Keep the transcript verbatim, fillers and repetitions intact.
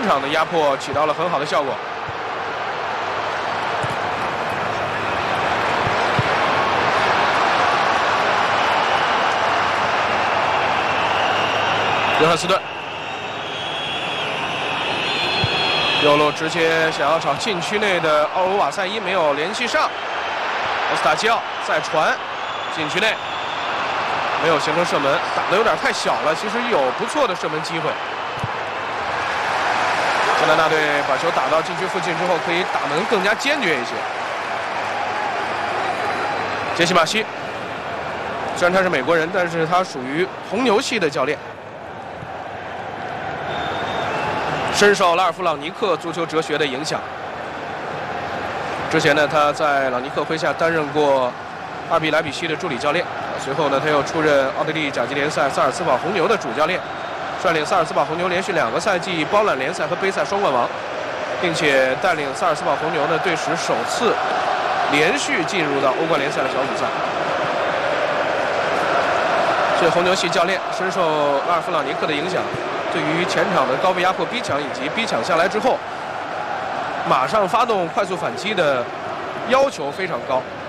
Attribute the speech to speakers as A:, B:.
A: 前场的压迫起到了很好的效果。约翰斯顿，右路直接想要朝禁区内的奥鲁瓦塞伊没有联系上，奥斯塔基奥再传禁区内，没有形成射门，打得有点太小了。其实有不错的射门机会。加拿大队把球打到禁区附近之后，可以打门更加坚决一些。杰西·马西，虽然他是美国人，但是他属于红牛系的教练。深受拉尔夫·朗尼克足球哲学的影响。之前呢，他在朗尼克麾下担任过阿比莱比锡的助理教练。随后呢，他又出任奥地利甲级联赛萨尔茨堡红牛的主教练，率领萨尔茨堡红牛连续两个赛季包揽联赛和杯赛双冠王，并且带领萨尔茨堡红牛呢队史首次连续进入到欧冠联赛的小组赛。所以红牛系教练深受拉尔夫·朗尼克的影响。对于前场的高位压迫逼抢以及逼抢下来之后马上发动快速反击的要求非常高。